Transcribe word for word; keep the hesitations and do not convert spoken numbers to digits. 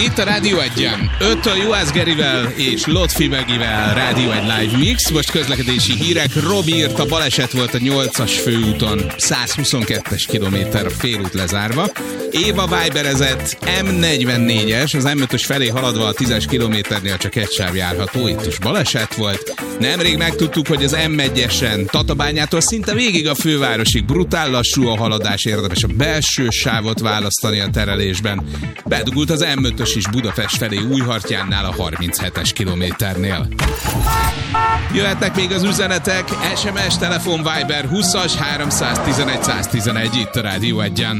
Itt a Rádió Egyen. öttől Juhász Gerivel és Lotfi Megivel Rádió Egy Live Mix. Most közlekedési hírek. Robi írta, baleset volt a nyolcas főúton. száz huszonkettes kilométer, a félút lezárva. Éva viberezett, em negyvennégyes, az em ötös felé haladva a tízes kilométernél csak egy sáv járható. Itt is baleset volt. Nemrég megtudtuk, hogy az em egyesen Tatabányától szinte végig a fővárosig brutál lassú a haladás, érdemes a belső sávot választani a terelésben. Bedugult az em ötös is Budapest felé Újhartyánnál a harminchetes kilométernél. Jöhetnek még az üzenetek, es em es, telefon, Viber húszas háromszáztizenegy száztizenegy itt a Rádió Egyen.